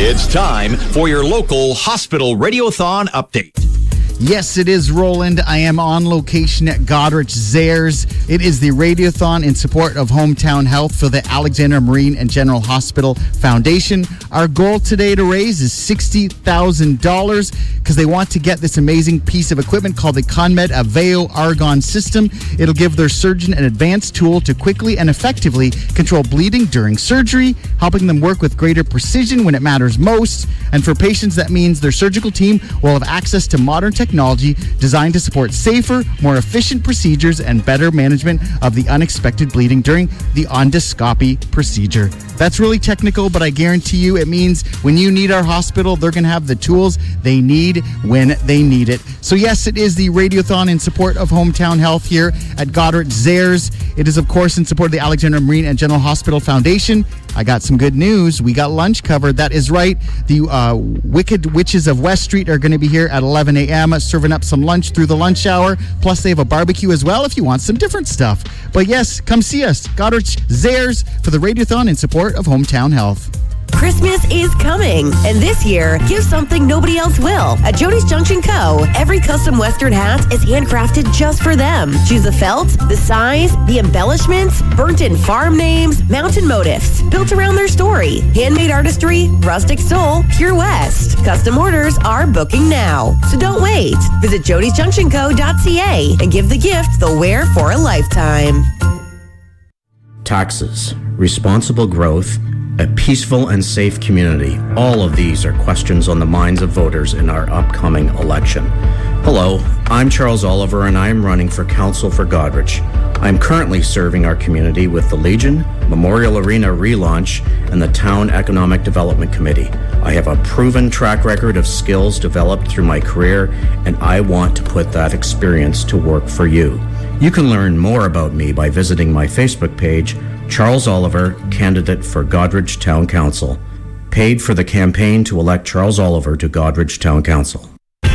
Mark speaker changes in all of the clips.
Speaker 1: It's time for your local hospital radiothon update.
Speaker 2: Yes, it is Roland. I am on location at Goderich Zayres. It is the radiothon in support of Hometown Health for the Alexandra Marine and General Hospital Foundation. Our goal today to raise is $60,000 because they want to get this amazing piece of equipment called the ConMed Aveo Argon system. It'll give their surgeon an advanced tool to quickly and effectively control bleeding during surgery, helping them work with greater precision when it matters most. And for patients, that means their surgical team will have access to modern technology designed to support safer, more efficient procedures and better management of the unexpected bleeding during the endoscopy procedure. That's really technical, but I guarantee you it means when you need our hospital, they're going to have the tools they need when they need it. So yes, it is the radiothon in support of Hometown Health here at Goderich Zayres. It is, of course, in support of the Alexandra Marine and General Hospital Foundation. I got some good news. We got lunch covered. That is right. The Wicked Witches of West Street are going to be here at 11 a.m. serving up some lunch through the lunch hour. Plus, they have a barbecue as well if you want some different stuff. But yes, come see us. Goderich Zayres for the radiothon in support of Hometown Health.
Speaker 3: Christmas is coming, and this year, give something nobody else will. At Jody's Junction Co., every custom Western hat is handcrafted just for them. Choose the felt, the size, the embellishments, burnt-in farm names, mountain motifs, built around their story. Handmade artistry, rustic soul, pure West. Custom orders are booking now, so don't wait. Visit jodysjunctionco.ca and give the gift they'll wear for a lifetime.
Speaker 4: Taxes, responsible growth, a peaceful and safe community. All of these are questions on the minds of voters in our upcoming election. Hello, I'm Charles Oliver and I am running for council for Goderich. I'm currently serving our community with the Legion, Memorial Arena relaunch, and the Town Economic Development Committee. I have a proven track record of skills developed through my career, and I want to put that experience to work for you. You can learn more about me by visiting my Facebook page, Charles Oliver, candidate for Goderich Town Council. Paid for the campaign to elect Charles Oliver to Goderich Town Council.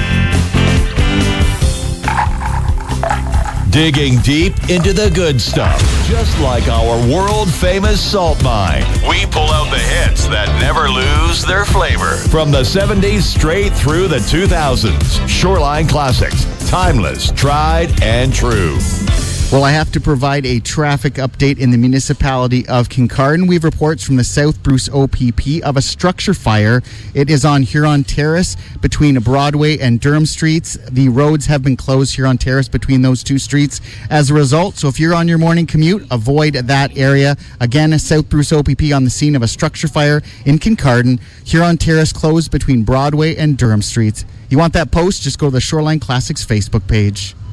Speaker 1: Digging deep into the good stuff, just like our world-famous salt mine. We pull out the hits that never lose their flavor. From the 70s straight through the 2000s. Shoreline classics, timeless, tried and true.
Speaker 2: Well, I have to provide a traffic update in the municipality of Kincardine. We have reports from the South Bruce OPP of a structure fire. It is on Huron Terrace between Broadway and Durham Streets. The roads have been closed Huron Terrace between those two streets as a result. So if you're on your morning commute, avoid that area. Again, South Bruce OPP on the scene of a structure fire in Kincardine. Huron Terrace closed between Broadway and Durham Streets. You want that post? Just go to the Shoreline Classics Facebook page.